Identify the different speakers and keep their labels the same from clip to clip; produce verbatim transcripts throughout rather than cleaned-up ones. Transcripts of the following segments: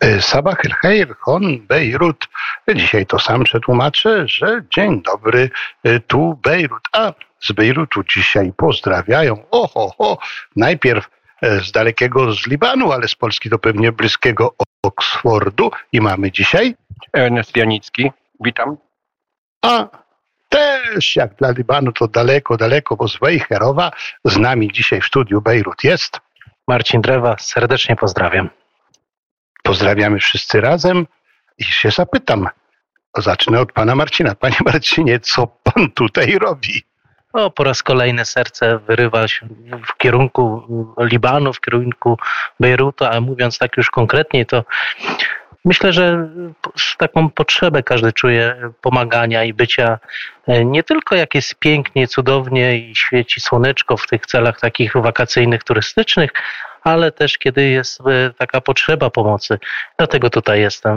Speaker 1: Sabah el Khair, Hon Bejrut. Dzisiaj to sam przetłumaczę, że dzień dobry, tu Bejrut. A z Bejrutu dzisiaj pozdrawiają. Oho, ho, najpierw z dalekiego z Libanu, ale z Polski to pewnie bliskiego Oksfordu. I mamy dzisiaj
Speaker 2: Ernest Janicki, witam.
Speaker 1: A też jak dla Libanu to daleko, daleko, bo z Wejherowa z nami dzisiaj w studiu Bejrut jest
Speaker 3: Marcin Drewa, serdecznie pozdrawiam.
Speaker 1: Pozdrawiamy wszyscy razem i się zapytam. Zacznę od pana Marcina. Panie Marcinie, co pan tutaj robi?
Speaker 3: O, po raz kolejny serce wyrywa się w kierunku Libanu, w kierunku Bejrutu, a mówiąc tak już konkretnie, to myślę, że taką potrzebę każdy czuje pomagania i bycia nie tylko jak jest pięknie, cudownie i świeci słoneczko w tych celach takich wakacyjnych, turystycznych, ale też kiedy jest taka potrzeba pomocy. Dlatego tutaj jestem.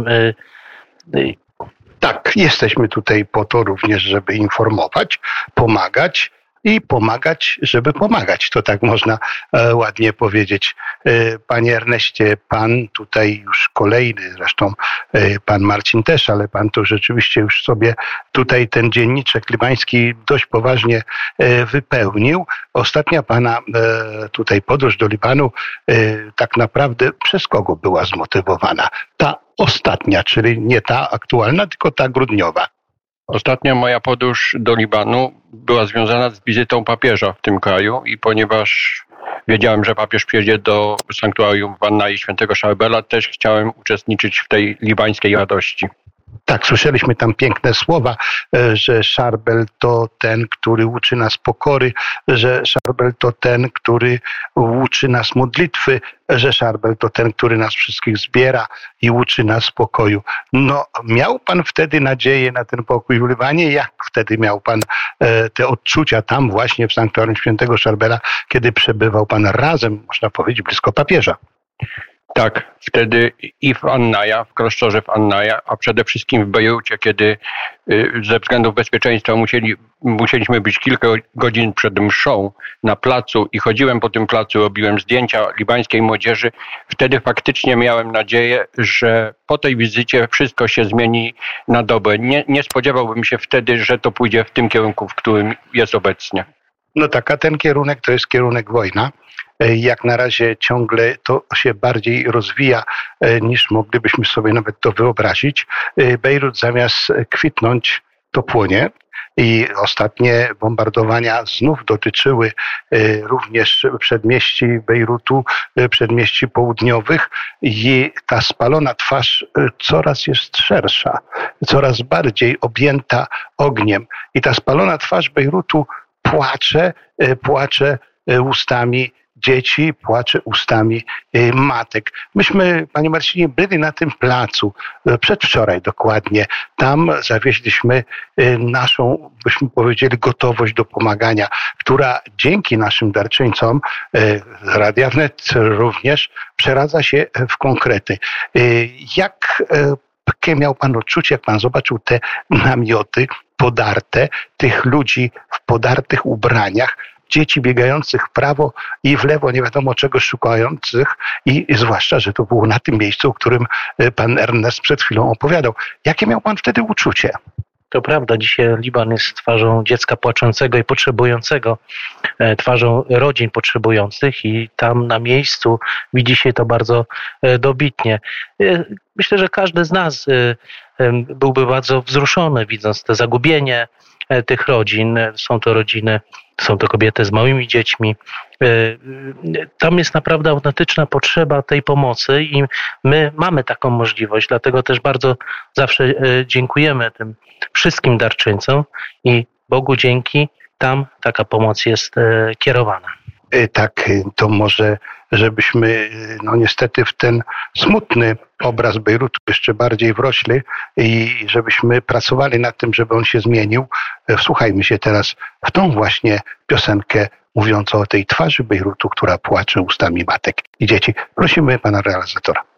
Speaker 1: Tak, jesteśmy tutaj po to również, żeby informować, pomagać i pomagać, żeby pomagać. To tak można e, ładnie powiedzieć. E, panie Erneście, pan tutaj już kolejny, zresztą e, pan Marcin też, ale pan to rzeczywiście już sobie tutaj ten dzienniczek libański dość poważnie e, wypełnił. Ostatnia pana e, tutaj podróż do Libanu e, tak naprawdę przez kogo była zmotywowana? Ta ostatnia, czyli nie ta aktualna, tylko ta grudniowa.
Speaker 2: Ostatnia moja podróż do Libanu była związana z wizytą papieża w tym kraju i ponieważ wiedziałem, że papież przyjedzie do sanktuarium w Annai Świętego Szarbela, też chciałem uczestniczyć w tej libańskiej radości.
Speaker 1: Tak, słyszeliśmy tam piękne słowa, że Szarbel to ten, który uczy nas pokory, że Szarbel to ten, który uczy nas modlitwy, że Szarbel to ten, który nas wszystkich zbiera i uczy nas pokoju. No, miał pan wtedy nadzieję na ten pokój w Libanie? Jak wtedy miał pan e, te odczucia tam właśnie w sanktuarium Świętego Szarbela, kiedy przebywał pan razem, można powiedzieć, blisko papieża?
Speaker 2: Tak, wtedy i w Annaja, w klasztorze w Annaja, a przede wszystkim w Bejrucie, kiedy ze względów bezpieczeństwa musieli, musieliśmy być kilka godzin przed mszą na placu i chodziłem po tym placu, robiłem zdjęcia libańskiej młodzieży. Wtedy faktycznie miałem nadzieję, że po tej wizycie wszystko się zmieni na dobre. Nie, nie spodziewałbym się wtedy, że to pójdzie w tym kierunku, w którym jest obecnie.
Speaker 1: No tak, a ten kierunek to jest kierunek wojna. Jak na razie ciągle to się bardziej rozwija niż moglibyśmy sobie nawet to wyobrazić. Bejrut zamiast kwitnąć to płonie i ostatnie bombardowania znów dotyczyły również przedmieści Bejrutu, przedmieści południowych i ta spalona twarz coraz jest szersza, coraz bardziej objęta ogniem i ta spalona twarz Bejrutu płacze, płacze ustami dzieci, płacze ustami matek. Myśmy, panie Marcinie, byli na tym placu przedwczoraj dokładnie. Tam zawieźliśmy naszą, byśmy powiedzieli, gotowość do pomagania, która dzięki naszym darczyńcom z Radia Wnet również przeradza się w konkrety. Jak jakie miał pan odczucie, jak pan zobaczył te namioty podarte, tych ludzi w podartych ubraniach, dzieci biegających w prawo i w lewo, nie wiadomo czego szukających i, i zwłaszcza, że to było na tym miejscu, o którym pan Ernest przed chwilą opowiadał. Jakie miał pan wtedy uczucie?
Speaker 3: To prawda, dzisiaj Liban jest twarzą dziecka płaczącego i potrzebującego, twarzą rodzin potrzebujących i tam na miejscu widzi się to bardzo dobitnie. Myślę, że każdy z nas byłby bardzo wzruszony, widząc to zagubienie tych rodzin. Są to rodziny, są to kobiety z małymi dziećmi. Tam jest naprawdę autentyczna potrzeba tej pomocy i my mamy taką możliwość, dlatego też bardzo zawsze dziękujemy tym wszystkim darczyńcom i Bogu dzięki tam taka pomoc jest kierowana.
Speaker 1: Tak, to może, żebyśmy no niestety w ten smutny obraz Bejrutu jeszcze bardziej wrośli i żebyśmy pracowali nad tym, żeby on się zmienił. Wsłuchajmy się teraz w tą właśnie piosenkę mówiącą o tej twarzy Bejrutu, która płacze ustami matek i dzieci. Prosimy pana realizatora.